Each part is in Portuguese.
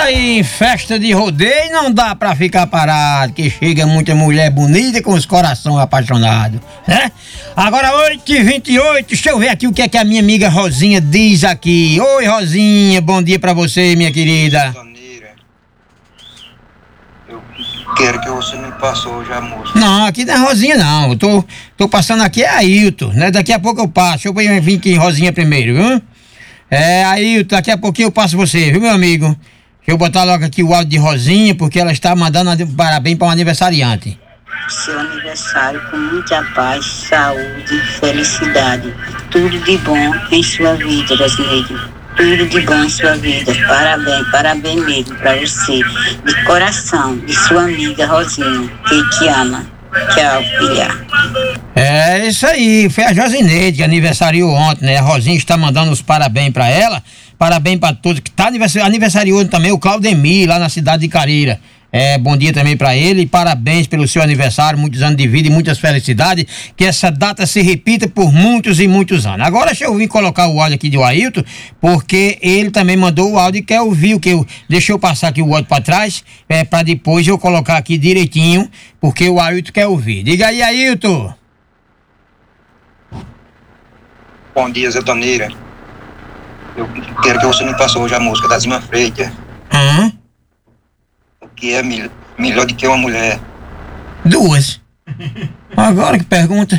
Aí, festa de rodeio não dá pra ficar parado, que chega muita mulher bonita com os corações apaixonados, né? Agora 8h28, deixa eu ver aqui o que é que a minha amiga Rosinha diz aqui. Oi, Rosinha, bom dia pra você, minha querida. Eu quero que você me passou já a música. Não, aqui não é Rosinha não, eu tô passando aqui é Ailton, né? Daqui a pouco eu passo, deixa eu vir aqui em Rosinha primeiro, viu? Ailton, daqui a pouquinho eu passo você, viu, meu amigo? Deixa eu botar logo aqui o áudio de Rosinha, porque ela está mandando parabéns para um aniversariante. Seu aniversário com muita paz, saúde, felicidade. Tudo de bom em sua vida, Rosineide. Tudo de bom em sua vida. Parabéns mesmo para você. De coração, de sua amiga Rosinha, que te ama. Tchau, filha. É isso aí, foi a Josineide que aniversariou ontem, né? A Rosinha está mandando os parabéns para ela. Parabéns para todos que tá aniversariando também o Claudemir lá na cidade de Carira. Bom dia também para ele e parabéns pelo seu aniversário, muitos anos de vida e muitas felicidades, que essa data se repita por muitos e muitos anos. Agora deixa eu vir colocar o áudio aqui do Ailton, porque ele também mandou o áudio e quer ouvir, deixa eu passar aqui o áudio para trás, para depois eu colocar aqui direitinho, porque o Ailton quer ouvir. Diga aí, Ailton. Bom dia, Zé Toneira. Eu quero que você me passou hoje a música da Zima Freitas. O que é melhor do que uma mulher? Duas. Agora que pergunta.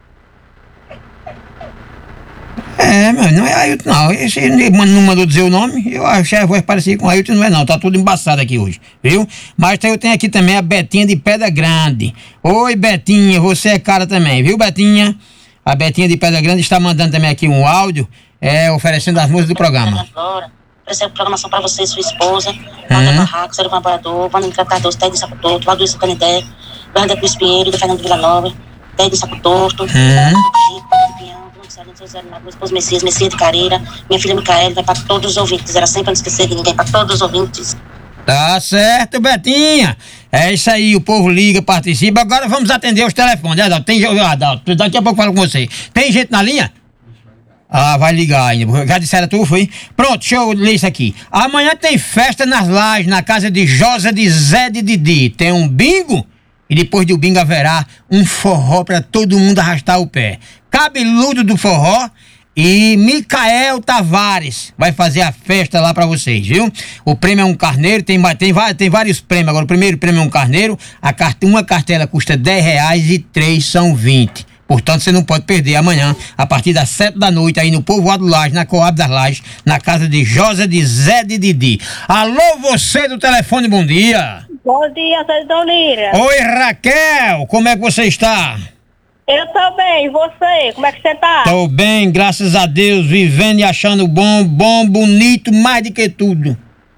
Mas não é Ailton não. Esse não mandou dizer o nome. Eu achei a voz parecida com Ailton, não é não. Tá tudo embaçado aqui hoje, viu? Mas eu tenho aqui também a Betinha de Pedra Grande. Oi, Betinha, você é cara também, viu, Betinha? A Betinha de Pedra Grande está mandando também aqui um áudio, oferecendo as músicas do programa. Oferecer programação para você e sua esposa, Wanda Barraco, Célio Colaborador, Wanda Mitra Cardoso, Ted de Saco Torto, Valdir Canidé, Wanda Cruz Pinheiro, do Fernando Villanova, Ted de Saco Torto, Chico, de Pião, meu esposo Messias de Careira, minha filha Micaela, vai para todos os ouvintes, era sempre para não esquecer de ninguém, para todos os ouvintes. Tá certo, Betinha. É isso aí, o povo liga, participa. Agora vamos atender os telefones, né, Adalto? Daqui a pouco eu falo com você. Tem gente na linha? Vai ligar ainda. Já disseram tu, foi? Pronto, deixa eu ler isso aqui. Amanhã tem festa nas Lajes, na casa de Josa de Zé de Didi. Tem um bingo e depois do bingo haverá um forró pra todo mundo arrastar o pé. Cabeludo do forró e Micael Tavares vai fazer a festa lá pra vocês, viu? O prêmio é um carneiro, tem vários prêmios. Agora, o primeiro prêmio é um carneiro, uma cartela custa R$10 e 3 são 20. Portanto, você não pode perder amanhã, a partir das 7 da noite, aí no Povoado Laje, na Coab das Lajes, na casa de Josa de Zé de Didi. Alô, você do telefone, bom dia. Bom dia, Zé Donira. Oi, Raquel, como é que você está? Eu tô bem, e você? Como é que você tá? Tô bem, graças a Deus, vivendo e achando bom, bonito, mais do que tudo.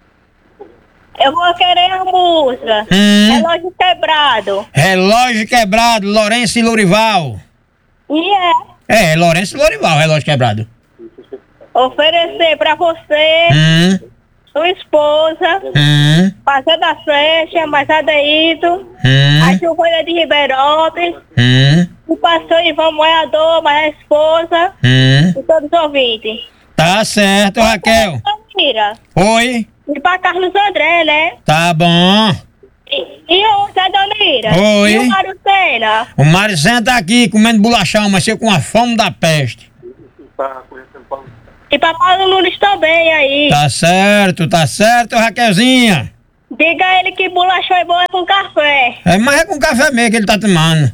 Eu vou querer a música. Relógio Quebrado. Relógio Quebrado, Lourenço e Lourival. Lourenço e Lourival, Relógio Quebrado. Oferecer pra você, sua esposa, Fazenda da Flecha, Mazadeito, a Chuveira de Ribeirópolis, o pastor Ivan Moiador, mais a esposa, e todos os ouvintes. Tá certo, Raquel. Oi. E pra Carlos André, né? Tá bom. E o Zé Donira? Oi. E o Mário Sena? O Mário Sena tá aqui comendo bolachão, mas eu com a fome da peste. E pra Paulo Nunes também aí. Tá certo, Raquelzinha. Diga a ele que bolachão é bom com café. Mas é com café mesmo que ele tá tomando.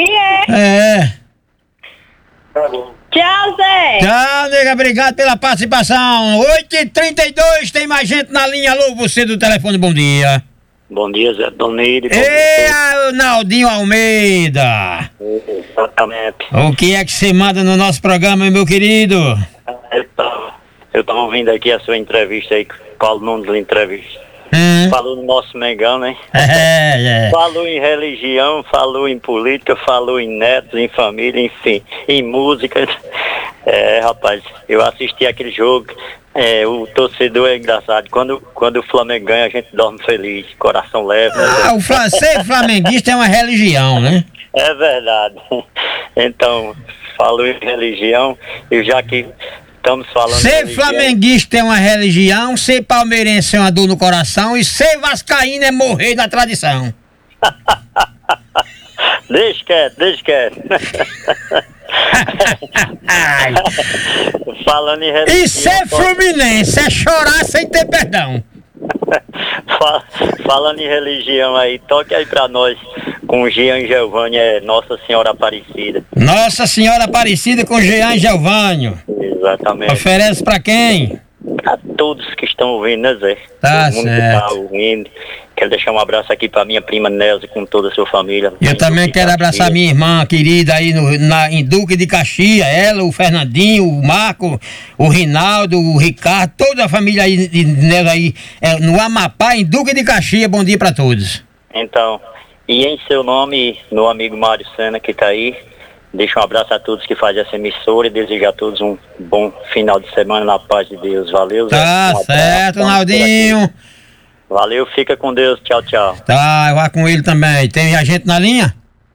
Tá bom. Tchau, Zé. Tchau, nega, obrigado pela participação. 8h32, tem mais gente na linha. Alô, você do telefone, bom dia. Bom dia, Zé Donir. O Naldinho Almeida. Exatamente. O que é que você manda no nosso programa, meu querido? Eu tava ouvindo aqui a sua entrevista aí, que o Paulo Nunes lhe entrevista. Falou no nosso Mengão, né? Falou em religião, falou em política, falou em netos, em família, enfim, em música. Rapaz, eu assisti aquele jogo. O torcedor é engraçado. Quando o Flamengo ganha, a gente dorme feliz, coração leve. Ser flamenguista é uma religião, né? É verdade. Então, falou em religião, eu já que Estamos falando. Ser flamenguista é uma religião, ser palmeirense é uma dor no coração e ser vascaíno é morrer na tradição. Deixa quieto. Falando em religião. E ser fluminense é chorar sem ter perdão. Falando em religião aí, toque aí pra nós com Jean Giovanni, Nossa Senhora Aparecida. Nossa Senhora Aparecida com Jean Giovanni. Exatamente. Oferece pra quem? A todos que estão ouvindo, né, Zé? Tá todo mundo certo. que tá ouvindo. Quero deixar um abraço aqui pra minha prima Nelza com toda a sua família. Eu também quero abraçar minha irmã querida aí em Duque de Caxias, ela, o Fernandinho, o Marco, o Rinaldo, o Ricardo, toda a família aí nela aí, no Amapá, em Duque de Caxias. Bom dia pra todos. Então, e em seu nome, meu amigo Mário Sena que tá aí, deixa um abraço a todos que fazem essa emissora e desejo a todos um bom final de semana na paz de Deus. Valeu, Zé. Tá certo, Naldinho. Valeu, fica com Deus. Tchau, tchau. Tá, eu vou com ele também. Tem agente na linha?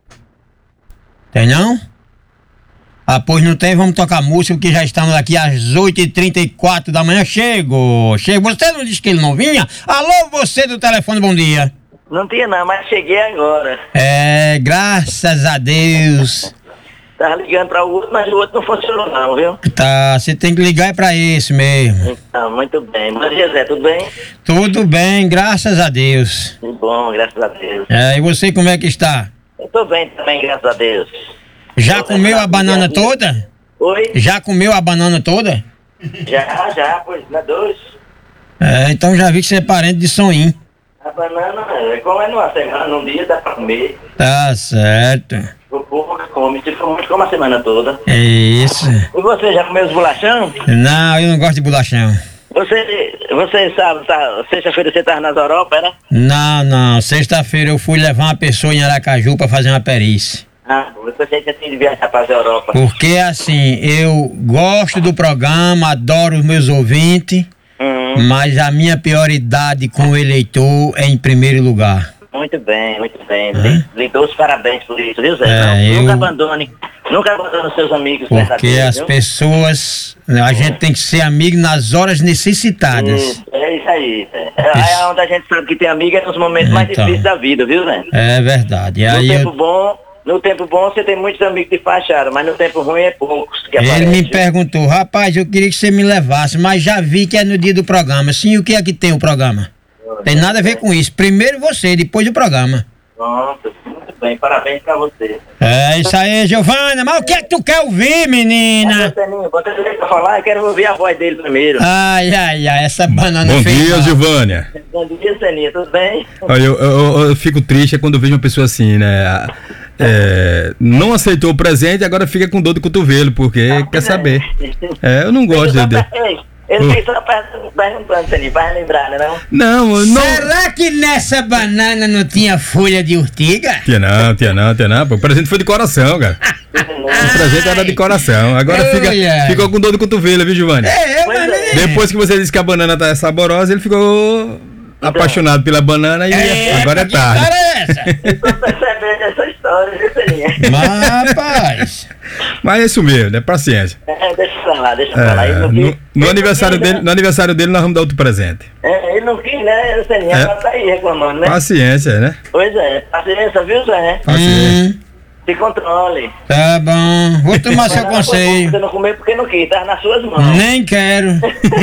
Tem não? Ah, pois não tem, vamos tocar música, porque já estamos aqui às 8h34 da manhã. Chego. Você não disse que ele não vinha? Alô, você do telefone, bom dia. Não tinha não, mas cheguei agora. Graças a Deus. Tava ligando para o outro, mas o outro não funcionou não, viu? Tá, você tem que ligar pra esse mesmo. Então, muito bem. Bom dia, Zé, tudo bem? Tudo bem, graças a Deus. Tudo bom, graças a Deus. E você como é que está? Eu tô bem também, graças a Deus. Já comeu a banana toda? Oi? Já comeu a banana toda? Já, pois, não é dois. Então já vi que você é parente de Soninho. A banana, como é numa semana, num dia dá pra comer. Tá certo. O povo que come, se for muito, come a semana toda. É isso. E você, já comeu os bolachão? Não, eu não gosto de bolachão. Você sabe, sexta-feira você tava nas Europa, era? Não, sexta-feira eu fui levar uma pessoa em Aracaju pra fazer uma perícia. Eu pensei que tinha de viajar para a Europa. Porque assim, eu gosto do programa, adoro os meus ouvintes, mas a minha prioridade com o eleitor é em primeiro lugar. Muito bem. Lhe dou os parabéns por isso, viu, Zé? Nunca abandone seus amigos. Porque as pessoas, a gente tem que ser amigo nas horas necessitadas. É isso aí, Zé. É onde a gente sabe que tem amigo, é nos momentos mais difíceis da vida, viu, Zé? É verdade. E aí no tempo bom você tem muitos amigos de fachada, mas no tempo ruim é poucos. Ele me perguntou, rapaz, eu queria que você me levasse, mas já vi que é no dia do programa. Sim, o que é que tem o programa? Tem nada a ver com isso. Primeiro você, depois o programa. Pronto, muito bem, parabéns pra você. É isso aí, Giovana. Mas o que é que tu quer ouvir, menina? Bota ele pra falar, eu quero ouvir a voz dele primeiro. Ai, essa banana Bom dia, Giovânia. Bom dia, Seninha, tudo bem? Eu fico triste quando eu vejo uma pessoa assim, né? Não aceitou o presente e agora fica com dor de cotovelo, porque quer saber. Eu não gosto dele. Ele fez só perguntando, Seninha, pra lembrar, né? Não. Será que nessa banana não tinha folha de urtiga? Tinha não. Pô, o presente foi de coração, cara. O presente era de coração. Agora ficou com dor de cotovelo, viu, Giovanni? Depois que você disse que a banana tá saborosa, ele ficou apaixonado pela banana e agora é tarde. Que história é essa? Eu tô percebendo essa história, viu, Seninha? Mas, rapaz. Mas é isso mesmo, é paciência. Deixa pra lá. No aniversário dele, nós vamos dar outro presente. Ele não quis, né, Seninha? Ela tá aí reclamando, né? Paciência, né? Pois é, paciência, viu, Zé? Paciência. Se controle. Tá bom, vou tomar seu conselho. Você não comeu porque não quis, tá nas suas mãos. Nem quero.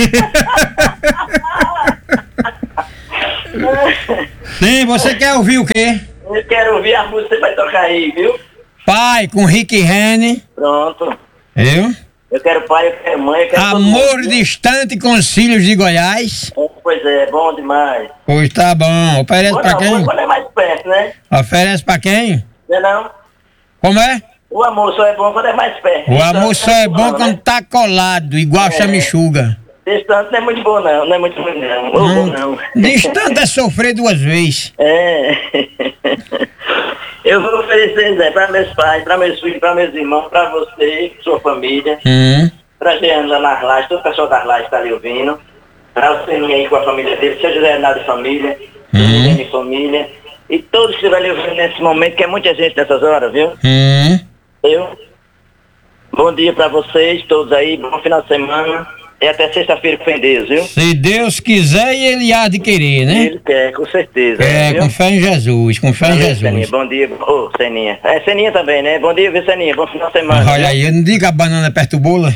Sim, você quer ouvir o quê? Eu quero ouvir a música que você vai tocar aí, viu? Pai, com Rick Rene. Pronto. Eu quero pai, eu quero mãe, eu quero Amor Distante com os Filhos de Goiás. Pois é, bom demais. Pois tá bom. Oferece pra quem? Quando é mais perto, né? Oferece pra quem? Não? Como é? O amor só é bom quando é mais perto. O amor só é bom quando tá colado, igual chamichuga. Distante não é muito bom não é muito ruim não. Distante é sofrer duas vezes. Eu vou oferecer, Zé, pra meus pais, pra meus filhos, pra meus irmãos, pra você, sua família, pra Jean lá nas lajes, todo o pessoal das lajes tá ali ouvindo, pra você aí com a família dele, seu José Renato de família, de família, e todos que estiverem ouvindo nesse momento, que é muita gente nessas horas, viu? Bom dia pra vocês, todos aí, bom final de semana. E até sexta-feira com Deus, viu? Se Deus quiser e Ele há de querer, né? Ele quer, com certeza. Com fé em Jesus, com fé em Jesus. Seninha, bom dia. Seninha. Seninha também, né? Bom dia, viu, Seninha? Bom final de semana. Olha aí, eu não digo a banana perto do bolo.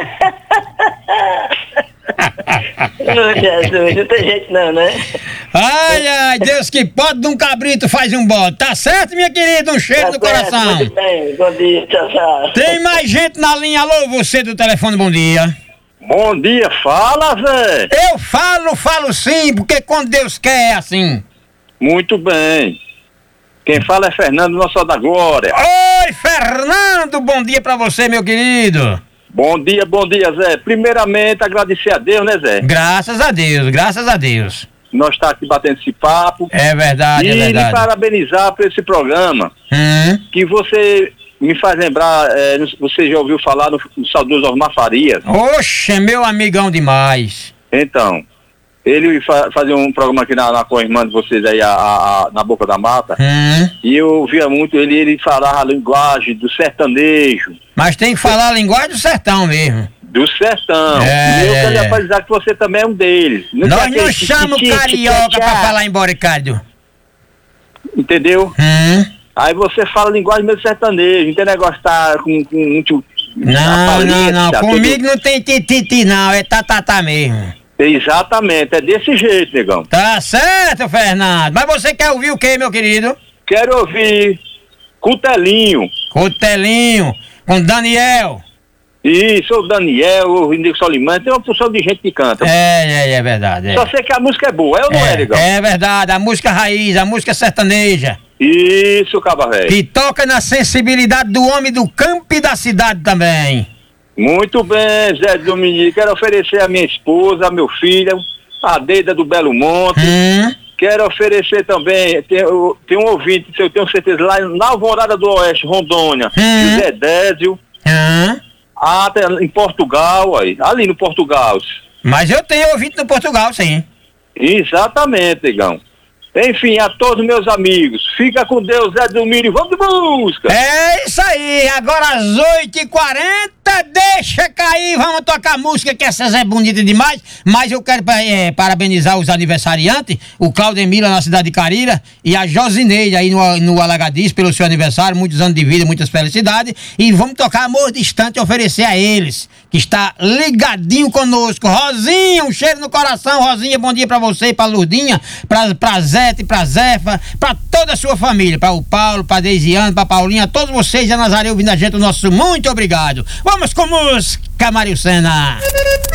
Jesus, não tem jeito não, né? Ai, Deus que pode de um cabrito faz um bode. Tá certo, minha querida? Um cheiro no coração. Muito bem, bom dia, tchau. Tem mais gente na linha. Alô, você do telefone, bom dia. Bom dia, fala, Zé. Eu falo sim, porque quando Deus quer é assim. Muito bem. Quem fala é Fernando, nosso da Glória. Oi, Fernando, bom dia pra você, meu querido. Bom dia, Zé. Primeiramente, agradecer a Deus, né, Zé? Graças a Deus. Nós tá aqui batendo esse papo. É verdade, e lhe parabenizar por esse programa. Que você me faz lembrar, você já ouviu falar no saudoso Osmar Farias? Oxe, meu amigão demais. Então, ele fazia um programa aqui com a irmã de vocês aí, na Boca da Mata. E eu ouvia muito ele falava a linguagem do sertanejo. Mas tem que falar a linguagem do sertão mesmo. Do sertão. E eu queria avisar que você também é um deles. Nós não chamamos carioca pra falar embora, Ricardo. Entendeu? Aí você fala a linguagem meio sertanejo, não tem negócio de estar com muito... Não. Comigo não tem tititi não, é tatatá mesmo. Exatamente, é desse jeito, negão. Tá certo, Fernando. Mas você quer ouvir o que, meu querido? Quero ouvir Cutelinho, com Daniel. Isso, o Daniel, o Rinaldo Solimã, tem uma porção de gente que canta. É verdade. Só sei que a música é boa, não é, negão? É verdade, a música raiz, a música sertaneja. Isso, caba velho. Que toca na sensibilidade do homem do campo e da cidade também. Muito bem, Zé Dominique. Quero oferecer a minha esposa, a meu filho, a Deida do Belo Monte. Quero oferecer também, tem um ouvinte, eu tenho certeza, lá na Alvorada do Oeste, Rondônia, José Désio. Em Portugal, ali no Portugal. Mas eu tenho ouvinte no Portugal, sim. Exatamente, negão. Enfim, a todos meus amigos, fica com Deus, Zé Domínio, vamos de música! É isso aí, agora às 8h40, deixa cair, vamos tocar música, que essa é bonita demais, mas eu quero parabenizar os aniversariantes, o Claudemila na cidade de Carira e a Josineide aí no Alagadiz pelo seu aniversário, muitos anos de vida, muitas felicidades, e vamos tocar Amor Distante e oferecer a eles, que está ligadinho conosco. Rosinha, um cheiro no coração, Rosinha, bom dia pra você, pra Lurdinha, pra Zé, pra Zefa, pra toda a sua família, pra o Paulo, pra Deisiane, pra Paulinha, todos vocês da Nazaré ouvindo a gente, o nosso muito obrigado. Vamos com música, Mário Sena.